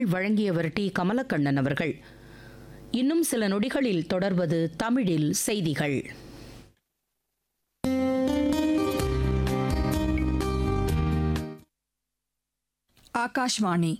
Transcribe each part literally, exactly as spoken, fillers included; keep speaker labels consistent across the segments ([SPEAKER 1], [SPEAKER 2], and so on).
[SPEAKER 1] வழங்கியவர் டி கமலக்கண்ணன் அவர்கள். இன்னும் சில நொடிகளில் தொடர்வது தமிழில் செய்திகள்.
[SPEAKER 2] ஆகாஷ்வாணி.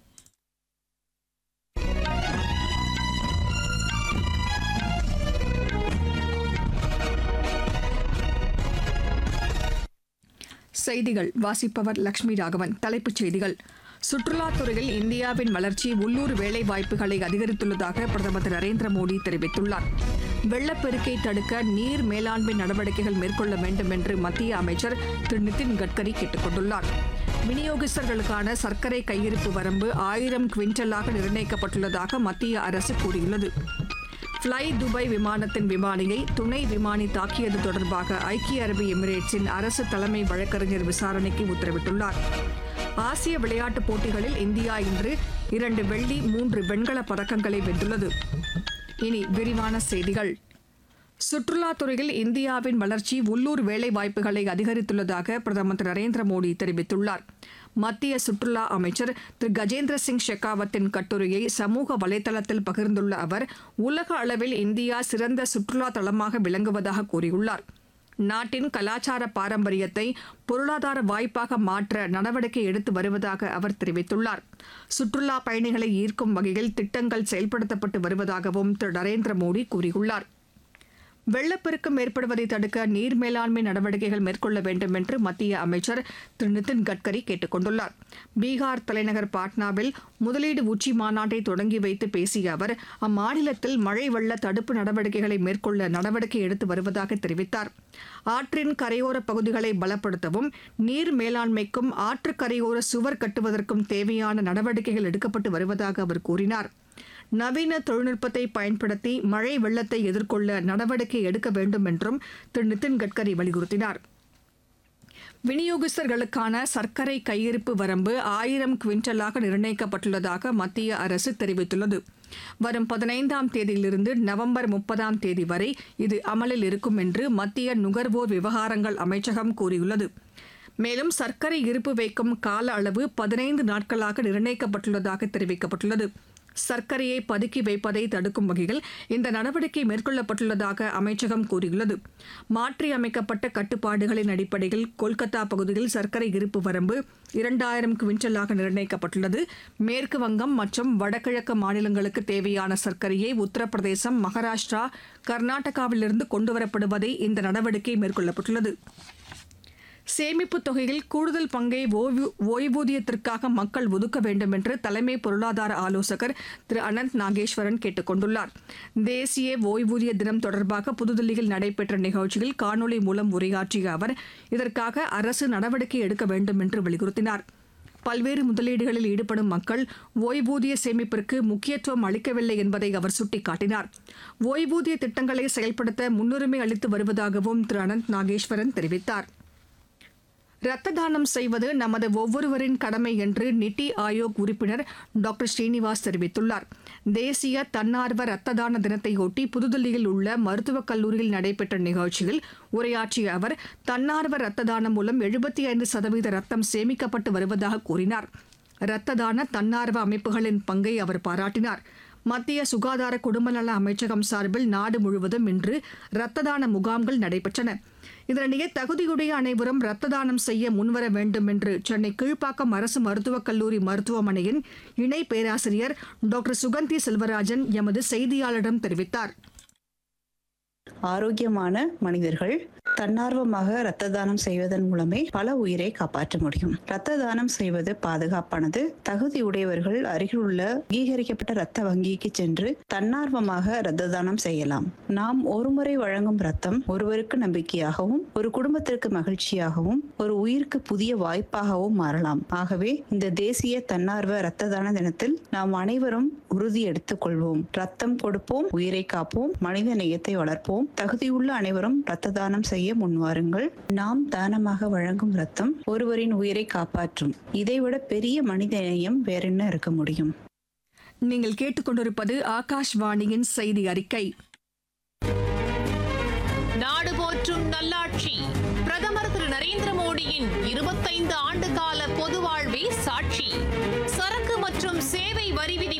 [SPEAKER 2] செய்திகள் வாசிப்பவர் லட்சுமி ராகவன். தலைப்புச் செய்திகள். சுற்றுலாத்துறையில் இந்தியாவின் வளர்ச்சி உள்ளூர் வேலைவாய்ப்புகளை அதிகரித்துள்ளதாக பிரதமர் திரு நரேந்திர மோடி தெரிவித்துள்ளார். வெள்ளப்பெருக்கை தடுக்க நீர் மேலாண்மை நடவடிக்கைகள் மேற்கொள்ள வேண்டும் என்று மத்திய அமைச்சர் திரு நிதின் கட்கரி கேட்டுக் கொண்டுள்ளார். விநியோகஸ்தர்களுக்கான சர்க்கரை கையிருப்பு வரம்பு ஆயிரம் குவிண்டலாக நிர்ணயிக்கப்பட்டுள்ளதாக மத்திய அரசு கூறியுள்ளது. ஃப்ளை துபாய் விமானத்தின் விமானியை துணை விமானி தாக்கியது தொடர்பாக ஐக்கிய அரபு எமிரேட்ஸின் அரசு தலைமை வழக்கறிஞர் விசாரணைக்கு உத்தரவிட்டுள்ளார். ஆசிய விளையாட்டுப் போட்டிகளில் இந்தியா இன்று இரண்டு வெள்ளி மூன்று வெண்கலப் பதக்கங்களை வென்றுள்ளது. இனி விரிவான செய்திகள். சுற்றுலாத்துறையில் இந்தியாவின் வளர்ச்சி உள்ளூர் வேலைவாய்ப்புகளை அதிகரித்துள்ளதாக பிரதமர் திரு நரேந்திர மோடி தெரிவித்துள்ளார். மத்திய சுற்றுலா அமைச்சர் திரு கஜேந்திர சிங் ஷெகாவத்தின் கட்டுரையை சமூக வலைதளத்தில் பகிர்ந்துள்ள அவர், உலக அளவில் இந்தியா சிறந்த சுற்றுலா தலமாக விளங்குவதாக கூறியுள்ளார். நாட்டின் கலாச்சார பாரம்பரியத்தை பொருளாதார வாய்ப்பாக மாற்ற நடவடிக்கை எடுத்து வருவதாக அவர் தெரிவித்துள்ளார். சுற்றுலா பயணிகளை ஈர்க்கும் வகையில் திட்டங்கள் செயல்படுத்தப்பட்டு வருவதாகவும் திரு நரேந்திர மோடி கூறியுள்ளார். வெள்ளப்பெருக்கம் ஏற்படுவதை தடுக்க நீர் மேலாண்மை நடவடிக்கைகள் மேற்கொள்ள வேண்டும் என்று மத்திய அமைச்சர் திரு நிதின் கட்கரி கேட்டுக் கொண்டுள்ளார். பீகார் தலைநகர் பாட்னாவில் முதலீடு உச்சி மாநாட்டை தொடங்கி வைத்து பேசிய அவர், அம்மாநிலத்தில் மழை வெள்ள தடுப்பு நடவடிக்கைகளை மேற்கொள்ள நடவடிக்கை எடுத்து வருவதாக தெரிவித்தார். ஆற்றின் கரையோர பகுதிகளை பலப்படுத்தவும் நீர் மேலாண்மைக்கும் ஆற்று கரையோர சுவர் கட்டுவதற்கும் தேவையான நடவடிக்கைகள் எடுக்கப்பட்டு வருவதாக அவர் கூறினார். நவீன தொழில்நுட்பத்தை பயன்படுத்தி மழை வெள்ளத்தை எதிர்கொள்ள நடவடிக்கை எடுக்க வேண்டும் என்றும் திரு நிதின் கட்கரி வலியுறுத்தினார். விநியோகஸ்தர்களுக்கான சர்க்கரை கையிருப்பு வரம்பு ஆயிரம் குவிண்டலாக நிர்ணயிக்கப்பட்டுள்ளதாக மத்திய அரசு தெரிவித்துள்ளது. வரும் பதினைந்தாம் தேதியிலிருந்து நவம்பர் முப்பதாம் தேதி வரை இது அமலில் இருக்கும் என்று மத்திய நுகர்வோர் விவகாரங்கள் அமைச்சகம் கூறியுள்ளது. மேலும் சர்க்கரை இருப்பு வைக்கும் கால அளவு பதினைந்து நாட்களாக நிர்ணயிக்கப்பட்டுள்ளதாக தெரிவிக்கப்பட்டுள்ளது. சர்க்கரையை பதுக்கி வைப்பதை தடுக்கும் வகையில் இந்த நடவடிக்கை மேற்கொள்ளப்பட்டுள்ளதாக அமைச்சகம் கூறியுள்ளது. மாற்றியமைக்கப்பட்ட கட்டுப்பாடுகளின் அடிப்படையில் கொல்கத்தா பகுதியில் சர்க்கரை இருப்பு வரம்பு இரண்டாயிரம் குவிண்டலாக நிர்ணயிக்கப்பட்டுள்ளது. மேற்கு வங்கம் மற்றும் வடகிழக்கு மாநிலங்களுக்கு தேவையான சர்க்கரையை உத்தரப்பிரதேசம், மகாராஷ்டிரா, கர்நாடகாவிலிருந்து கொண்டுவரப்படுவதை இந்த நடவடிக்கை மேற்கொள்ளப்பட்டுள்ளது. சேமிப்பு தொகையில் கூடுதல் பங்கை ஓய்வூதியத்திற்காக மக்கள் ஒதுக்க வேண்டும் என்று தலைமை பொருளாதார ஆலோசகர் திரு அனந்த் நாகேஸ்வரன் கேட்டுக் கொண்டுள்ளார். தேசிய ஓய்வூதிய தினம் தொடர்பாக புதுதில்லியில் நடைபெற்ற நிகழ்ச்சியில் காணொலி மூலம் உரையாற்றிய அவர், இதற்காக அரசு நடவடிக்கை எடுக்க வேண்டும் என்று வலியுறுத்தினார். பல்வேறு முதலீடுகளில் ஈடுபடும் மக்கள் ஓய்வூதிய சேமிப்பிற்கு முக்கியத்துவம் அளிக்கவில்லை என்பதை அவர் சுட்டிக்காட்டினார். ஓய்வூதிய திட்டங்களை செயல்படுத்த முன்னுரிமை அளித்து வருவதாகவும் திரு அனந்த் நாகேஸ்வரன் தெரிவித்தார். இரத்த தானம் செய்வது நமது ஒவ்வொருவரின் கடமை என்று நித்தி ஆயோக் உறுப்பினர் டாக்டர் ஸ்ரீனிவாஸ் தெரிவித்துள்ளார். தேசிய தன்னார்வ இரத்த தான தினத்தையொட்டி புதுதில்லியில் உள்ள மருத்துவக் கல்லூரியில் நடைபெற்ற நிகழ்ச்சியில் உரையாற்றிய அவர், தன்னார்வ இரத்த தானம் மூலம் எழுபத்தி ஐந்து சதவீத ரத்தம் சேமிக்கப்பட்டு வருவதாக கூறினார். இரத்த தான தன்னார்வ அமைப்புகளின் பங்கை அவர் பாராட்டினார். மத்திய சுகாதார குடும்பநல அமைச்சகம் சார்பில் நாடு முழுவதும் இன்று இரத்த தான முகாம்கள் நடைபெற்றன. இதனிடையே தகுதியுடைய அனைவரும் இரத்த தானம் செய்ய முன்வர வேண்டும் என்று சென்னை கீழ்ப்பாக்கம் அரசு மருத்துவக் கல்லூரி மருத்துவமனையின் இணை பேராசிரியர் டாக்டர் சுகந்தி செல்வராஜன் எமது செய்தியாளரிடம் தெரிவித்தார்.
[SPEAKER 3] ஆரோக்கியமான மனிதர்கள் தன்னார்வமாக இரத்த தானம் செய்வதன் மூலமே பல உயிரை காப்பாற்ற முடியும். இரத்த தானம் செய்வது பாதுகாப்பானது. தகுதியுடையவர்கள் அருகில் உள்ள அங்கீகரிக்கப்பட்ட இரத்த வங்கிக்கு சென்று தன்னார்வமாக இரத்த தானம் செய்யலாம். நாம் ஒருமுறை வழங்கும் ரத்தம் ஒருவருக்கு நம்பிக்கையாகவும், ஒரு குடும்பத்திற்கு மகிழ்ச்சியாகவும், ஒரு உயிருக்கு புதிய வாய்ப்பாகவும் மாறலாம். ஆகவே இந்த தேசிய தன்னார்வ இரத்த தான தினத்தில் நாம் அனைவரும் உறுதி எடுத்துக் கொள்வோம். ரத்தம் கொடுப்போம், உயிரை காப்போம், மனித நேயத்தை வளர்ப்போம். தகுதியுள்ள அனைவரும் இரத்த தானம் செய்ய முன்வாருங்கள். நாம் தானமாக வழங்கும் ரத்தம் ஒருவரின் உயிரை காப்பாற்றும். இதைவிட பெரிய மனித நேயம் வேறென்ன இருக்க முடியும்?
[SPEAKER 2] நீங்கள் கேட்டுக்கொண்டிருப்பது ஆகாஷ்வாணியின் செய்தி அறிக்கை.
[SPEAKER 4] நாடு போற்ற மற்றும் நல்லாட்சி. பிரதமர் திரு நரேந்திர மோடியின் இருபத்தைந்து ஆண்டு கால பொது வாழ்வே சாட்சி. சரக்கு மற்றும் சேவை வரி விதி